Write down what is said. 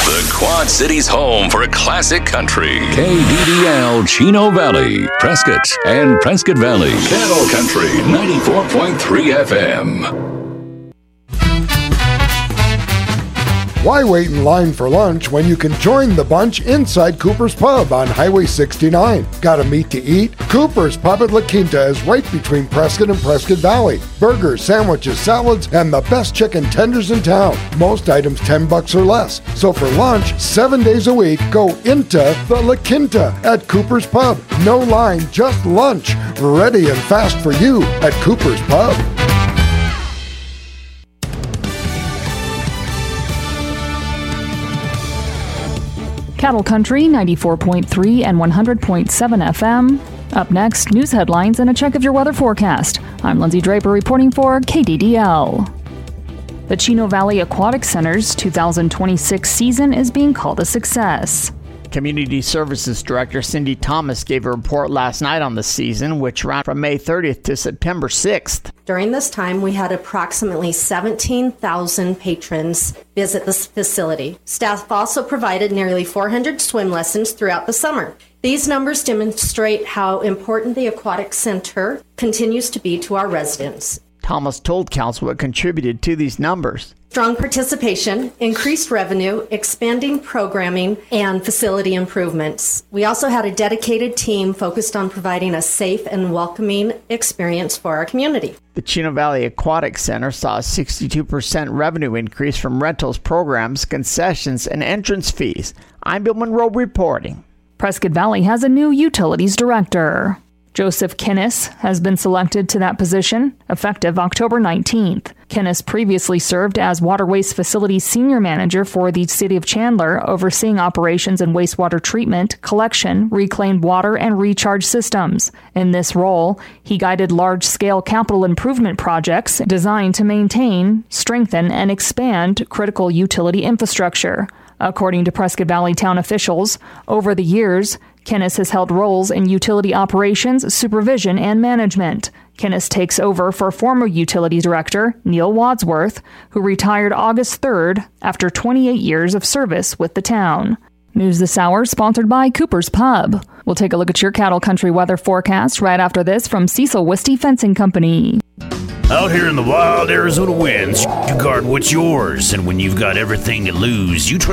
The Quad Cities' home for classic country. KDDL Chino Valley, Prescott, and Prescott Valley. Cattle Country 94.3 FM. Why wait in line for lunch when you can join the bunch inside Cooper's Pub on Highway 69? Got a meat to eat? Cooper's Pub at La Quinta is right between Prescott and Prescott Valley. Burgers, sandwiches, salads, and the best chicken tenders in town. Most items $10 or less. So for lunch, 7 days a week, go into the La Quinta at Cooper's Pub. No line, just lunch. Ready and fast for you at Cooper's Pub. Cattle Country 94.3 and 100.7 FM. Up next, news headlines and a check of your weather forecast. I'm Lindsay Draper reporting for KDDL. The Chino Valley Aquatic Center's 2026 season is being called a success. Community Services Director Cindy Thomas gave a report last night on the season, which ran from May 30th to September 6th. During this time, we had approximately 17,000 patrons visit this facility. Staff also provided nearly 400 swim lessons throughout the summer. These numbers demonstrate how important the Aquatic Center continues to be to our residents. Thomas told council what contributed to these numbers. Strong participation, increased revenue, expanding programming, and facility improvements. We also had a dedicated team focused on providing a safe and welcoming experience for our community. The Chino Valley Aquatic Center saw a 62% revenue increase from rentals, programs, concessions, and entrance fees. I'm Bill Monroe reporting. Prescott Valley has a new utilities director. Joseph Kinnis has been selected to that position, effective October 19th. Kinnis previously served as Water Waste Facilities Senior Manager for the City of Chandler, overseeing operations and wastewater treatment, collection, reclaimed water, and recharge systems. In this role, he guided large-scale capital improvement projects designed to maintain, strengthen, and expand critical utility infrastructure. According to Prescott Valley town officials, over the years, Kinnis has held roles in utility operations, supervision, and management. Kinnis takes over for former utility director Neil Wadsworth, who retired August 3rd after 28 years of service with the town. News this hour sponsored by Cooper's Pub. We'll take a look at your Cattle Country weather forecast right after this from Cecil Wisty Fencing Company. Out here in the wild Arizona winds, you guard what's yours, and when you've got everything to lose, you try